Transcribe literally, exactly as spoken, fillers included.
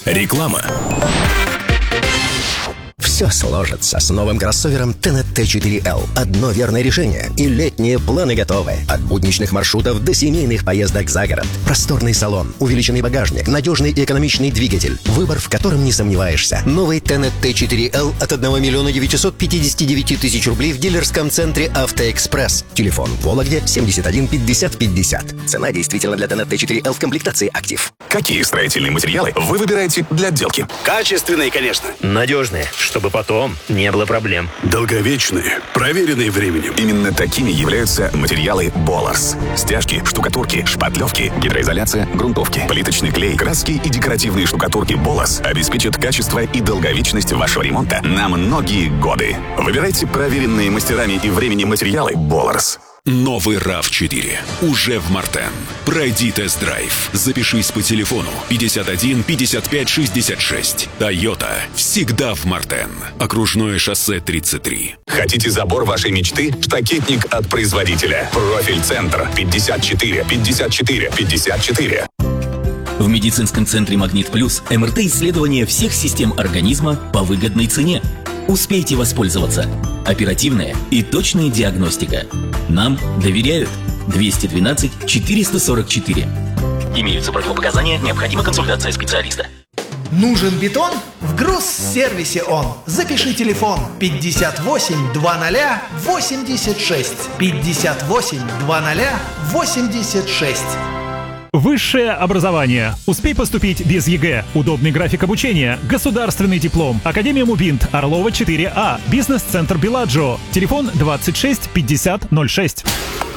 Реклама. Все сложится с новым кроссовером Tennet Т четыре Л. Одно верное решение, и летние планы готовы. От будничных маршрутов до семейных поездок за город. Просторный салон, увеличенный багажник, надежный и экономичный двигатель. Выбор, в котором не сомневаешься. Новый Tennet Т четыре Л от одного миллиона девятисот пятидесяти девяти тысяч рублей в дилерском центре «Автоэкспресс». Телефон в Вологде семьдесят один пятьдесят пятьдесят. Цена действительно для Tennet Т четыре Л в комплектации «Актив». Какие строительные материалы вы выбираете для отделки? Качественные, конечно. Надежные, чтобы потом не было проблем. Долговечные, проверенные временем. Именно такими являются материалы Боларс. Стяжки, штукатурки, шпатлевки, гидроизоляция, грунтовки, плиточный клей, краски и декоративные штукатурки Боларс обеспечат качество и долговечность вашего ремонта на многие годы. Выбирайте проверенные мастерами и временем материалы Боларс. Новый рав четыре уже в Мартен. Пройди тест-драйв. Запишись по телефону пятьдесят один пятьдесят пять шестьдесят шесть. Toyota всегда в Мартен. Окружное шоссе тридцать три. Хотите забор вашей мечты? Штакетник от производителя. Профиль-центр пятьдесят четыре пятьдесят четыре пятьдесят четыре. В медицинском центре «Магнит Плюс» эм эр тэ-исследование всех систем организма по выгодной цене. Успейте воспользоваться. Оперативная и точная диагностика. Нам доверяют. двести двенадцать четыреста сорок четыре. Имеются противопоказания, необходима консультация специалиста. Нужен бетон? В Грузсервисе он. Запиши телефон пятьдесят восемь двадцать восемьдесят шесть. пятьдесят восемь двадцать восемьдесят шесть. Высшее образование. Успей поступить без ЕГЭ. Удобный график обучения. Государственный диплом. Академия Мубинт. Орлова четыре А. Бизнес-центр Беладжо. Телефон двадцать шесть пятьдесят ноль шесть.